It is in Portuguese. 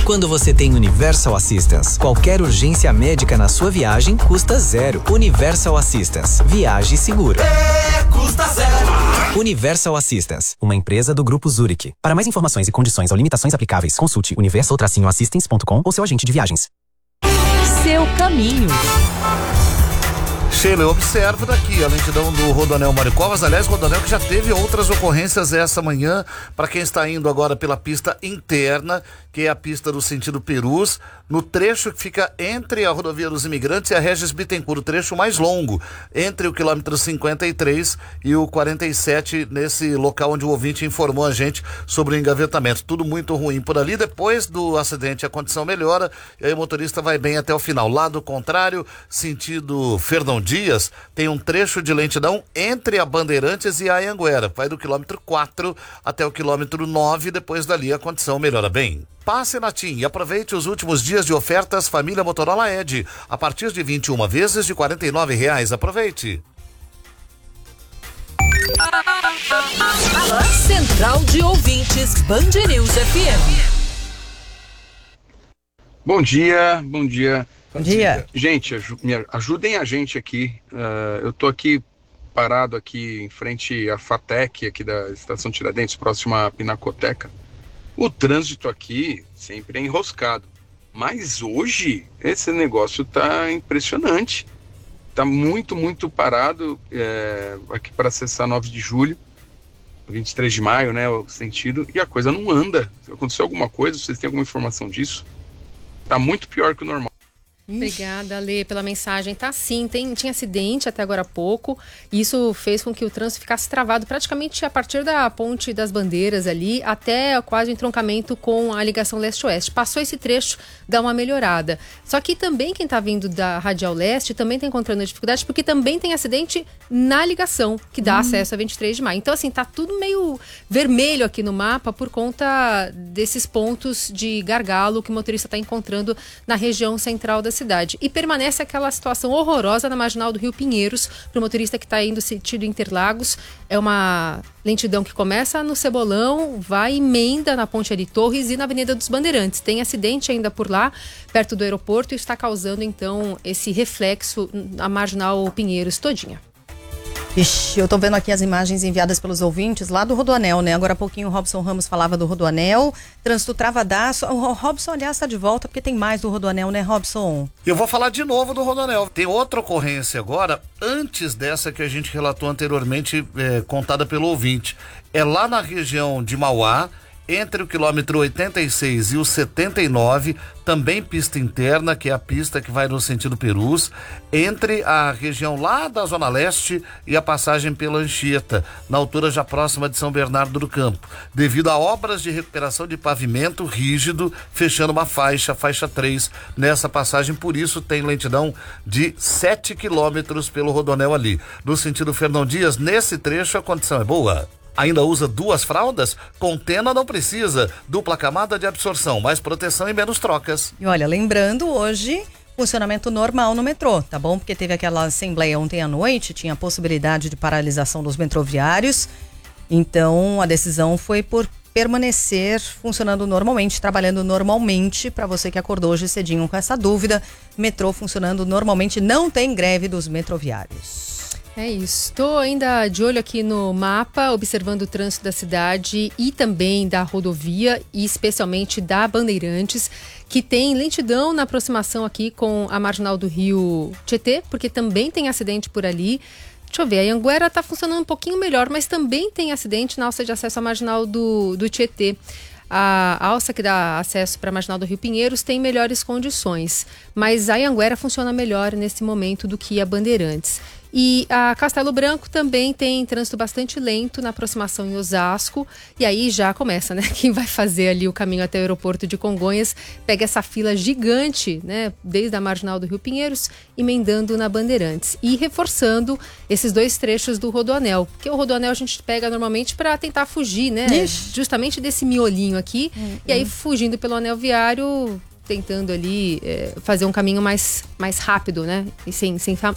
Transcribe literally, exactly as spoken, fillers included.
quando você tem Universal Assistance. Qualquer urgência médica na sua viagem custa zero. Universal Assistance. Viaje seguro. É, custa zero. Universal Assistance, uma empresa do Grupo Zurich. Para mais informações e condições ou limitações aplicáveis, consulte universal assistance ponto com ou seu agente de viagens. Seu caminho. Sheila, eu observo daqui a lentidão do Rodoanel Mário Covas, aliás, Rodoanel que já teve outras ocorrências essa manhã, para quem está indo agora pela pista interna, que é a pista do sentido Perus, no trecho que fica entre a Rodovia dos Imigrantes e a Regis Bittencourt, o trecho mais longo, entre o quilômetro cinquenta e três e o quarenta e sete, nesse local onde o ouvinte informou a gente sobre o engavetamento. Tudo muito ruim por ali. Depois do acidente a condição melhora e aí o motorista vai bem até o final. Lado contrário, sentido Fernão Dias, tem um trecho de lentidão entre a Bandeirantes e a Anhanguera. Vai do quilômetro quatro até o quilômetro nove, depois dali a condição melhora bem. Passe na TIM e aproveite os últimos dias de ofertas Família Motorola Edge. A partir de vinte e uma vezes de quarenta e nove reais. Aproveite. Central de Ouvintes, Band News F M. Bom dia, bom dia. Bom dia. Gente, ajudem a gente aqui. Uh, eu tô aqui parado aqui em frente à FATEC, aqui da Estação Tiradentes, próxima à Pinacoteca. O trânsito aqui sempre é enroscado, mas hoje esse negócio tá impressionante. Tá muito, muito parado é, aqui para acessar nove de julho, vinte e três de maio, né, o sentido, e a coisa não anda. Se aconteceu alguma coisa, vocês têm alguma informação disso? Tá muito pior que o normal. Obrigada, Lê, pela mensagem. Tá sim, tem, tinha acidente até agora há pouco, e isso fez com que o trânsito ficasse travado praticamente a partir da Ponte das Bandeiras ali, até quase o entroncamento com a ligação leste-oeste. Passou esse trecho, dá uma melhorada. Só que também quem tá vindo da Radial Leste também tá encontrando dificuldade, porque também tem acidente na ligação, que dá hum. acesso a vinte e três de maio. Então, assim, tá tudo meio vermelho aqui no mapa por conta desses pontos de gargalo que o motorista tá encontrando na região central da cidade. cidade. E permanece aquela situação horrorosa na marginal do Rio Pinheiros, para o motorista que está indo sentido Interlagos. É uma lentidão que começa no Cebolão, vai emenda na Ponte Ari Torres e na Avenida dos Bandeirantes. Tem acidente ainda por lá, perto do aeroporto, e está causando então esse reflexo na marginal Pinheiros todinha. Ixi, eu tô vendo aqui as imagens enviadas pelos ouvintes lá do Rodoanel, né? Agora há pouquinho o Robson Ramos falava do Rodoanel, trânsito travadaço. O Robson, aliás, está de volta porque tem mais do Rodoanel, né, Robson? Eu vou falar de novo do Rodoanel. Tem outra ocorrência agora, antes dessa que a gente relatou anteriormente, é, contada pelo ouvinte. É lá na região de Mauá, entre o quilômetro oitenta e seis e o setenta e nove, também pista interna, que é a pista que vai no sentido Perus, entre a região lá da Zona Leste e a passagem pela Anchieta, na altura já próxima de São Bernardo do Campo, devido a obras de recuperação de pavimento rígido, fechando uma faixa, faixa três, nessa passagem. Por isso tem lentidão de sete quilômetros pelo Rodoanel ali. No sentido Fernão Dias, nesse trecho a condição é boa. Ainda usa duas fraldas? Contena não precisa. Dupla camada de absorção, mais proteção e menos trocas. E olha, lembrando, hoje, funcionamento normal no metrô, tá bom? Porque teve aquela assembleia ontem à noite, tinha a possibilidade de paralisação dos metroviários. Então, a decisão foi por permanecer funcionando normalmente, trabalhando normalmente. Para você que acordou hoje cedinho com essa dúvida, metrô funcionando normalmente, não tem greve dos metroviários. É isso. Estou ainda de olho aqui no mapa, observando o trânsito da cidade e também da rodovia, e especialmente da Bandeirantes, que tem lentidão na aproximação aqui com a marginal do Rio Tietê, porque também tem acidente por ali. Deixa eu ver, a Anhanguera está funcionando um pouquinho melhor, mas também tem acidente na alça de acesso à marginal do, do Tietê. A alça que dá acesso para a marginal do Rio Pinheiros tem melhores condições, mas a Anhanguera funciona melhor nesse momento do que a Bandeirantes. E a Castelo Branco também tem trânsito bastante lento na aproximação em Osasco. E aí já começa, né? Quem vai fazer ali o caminho até o aeroporto de Congonhas pega essa fila gigante, né? Desde a marginal do Rio Pinheiros, emendando na Bandeirantes. E reforçando esses dois trechos do Rodoanel. Porque o Rodoanel a gente pega normalmente para tentar fugir, né? Ixi. Justamente desse miolinho aqui. Hum, e aí, hum. fugindo pelo anel viário, tentando ali é, fazer um caminho mais, mais rápido, né? E sem, sem,